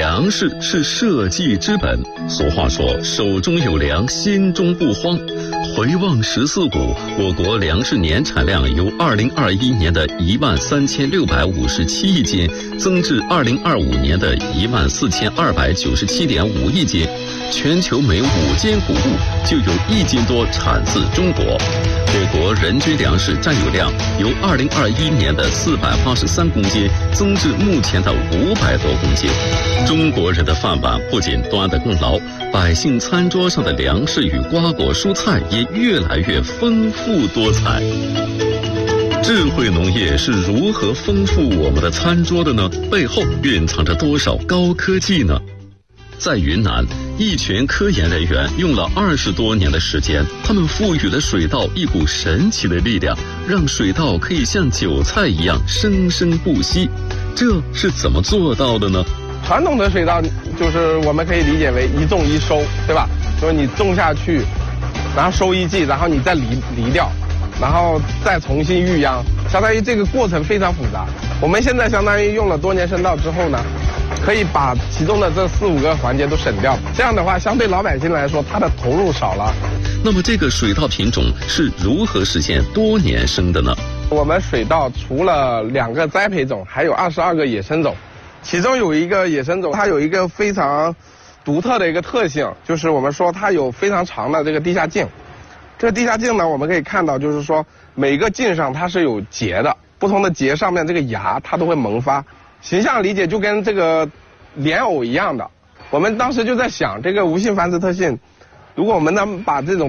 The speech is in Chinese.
粮食是社稷之本，俗话说手中有粮，心中不慌。回望“14五”，我国粮食年产量由2021年的13657亿斤增至2025年的14297.5亿斤，全球每5斤谷物就有1斤多产自中国。我国人均粮食占有量由2021年的483公斤增至目前的500多公斤。中国人的饭碗不仅端得更牢，百姓餐桌上的粮食与瓜果蔬菜也越来越丰富多彩。智慧农业是如何丰富我们的餐桌的呢？背后蕴藏着多少高科技呢？在云南，一群科研人员用了20多年的时间，他们赋予了水稻一股神奇的力量，让水稻可以像韭菜一样生生不息。这是怎么做到的呢？ 传统的水稻就是我们可以理解为一种一收，对吧？就是你种下去，然后收一季，然后你再离掉，然后再重新育秧，相当于这个过程非常复杂。我们现在相当于用了多年生稻之后呢，可以把其中的这4、5个环节都省掉。这样的话，相对老百姓来说，他的投入少了。 那么这个水稻品种是如何实现多年生的呢？ 我们水稻除了2个栽培种，还有22个野生种。其中有一个野生种，它有一个非常独特的一个特性，就是我们说它有非常长的这个地下茎。这个地下茎呢，我们可以看到，就是说每个茎上它是有节的，不同的节上面这个芽它都会萌发。形象理解就跟这个莲藕一样的。我们当时就在想，这个无性繁殖特性，如果我们能把这种